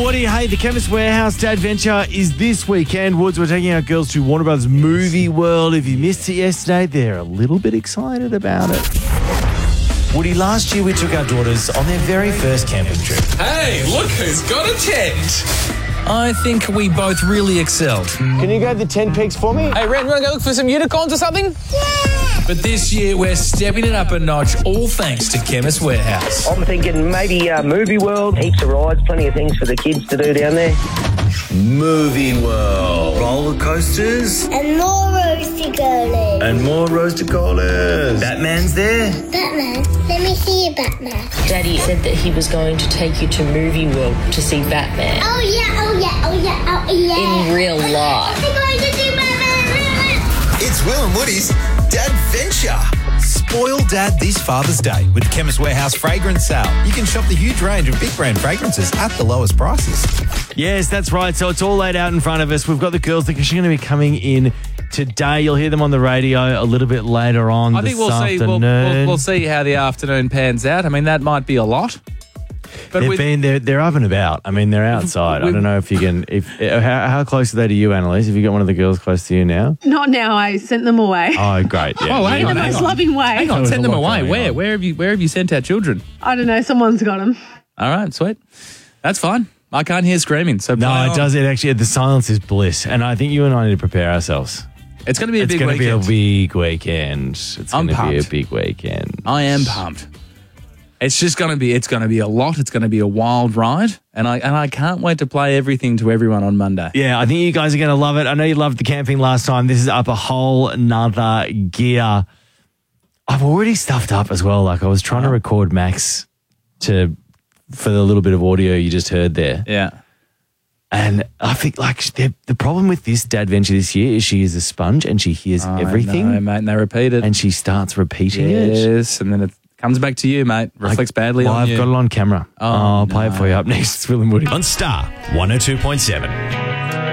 Woody. Hey, the Chemist Warehouse Dadventure is this weekend. Woods, we're taking our girls to Warner Brothers Movie World. If you missed it yesterday, they're a little bit excited about it. Woody, last year we took our daughters on their very first camping trip. Hey, look who's got a tent. I think we both really excelled. Can you go to the tent peaks for me? Hey, Ren, you want to go look for some unicorns or something? But this year we're stepping it up a notch, all thanks to Chemist Warehouse. I'm thinking maybe Movie World, heaps of rides, plenty of things for the kids to do down there. Movie World. Roller coasters. And more roasty girlies. And more roaster collars. Batman's there. Batman? Let me see you, Batman. Daddy said that he was going to take you to Movie World to see Batman. Oh, yeah, oh, yeah, oh, yeah, oh, yeah. In real life. I'm going to see Batman. It's Will and Woody's Dadventure. Spoil Dad this Father's Day with the Chemist Warehouse fragrance sale. You can shop the huge range of big brand fragrances at the lowest prices. Yes, that's right. So it's all laid out in front of us. We've got the girls that are going to be coming in today. You'll hear them on the radio a little bit later on. I think we'll see. We'll see how the afternoon pans out. I mean, that might be a lot. But they're up and about. I mean, they're outside. I don't know if you can. How close are they to you, Annalise? Have you got one of the girls close to you now? Not now. I sent them away. Oh, great. Yeah. Oh, hang In on, the hang most on. loving way. Hang on, send them away. Where? Where have you sent our children? I don't know. Someone's got them. All right, sweet. That's fine. I can't hear screaming. So No, play it on. does. It actually, the silence is bliss. And I think you and I need to prepare ourselves. It's going to be a It's big going to be a weekend. big weekend. It's I'm going to be a pumped. big weekend. I am pumped. It's just going to be. It's going to be a lot. It's going to be a wild ride, and I can't wait to play everything to everyone on Monday. Yeah, I think you guys are going to love it. I know you loved the camping last time. This is up a whole nother gear. I've already stuffed up as well. Like I was trying to record Max for the little bit of audio you just heard there. Yeah. And I think like the problem with this Dadventure this year is she is a sponge and she hears everything. I know, mate, and they repeat it. And she starts repeating it. Yes, and then it comes back to you, mate. Reflects badly on I've you. got it on camera. Oh, I'll play it for you up next. It's Will and Woody. On Star 102.7.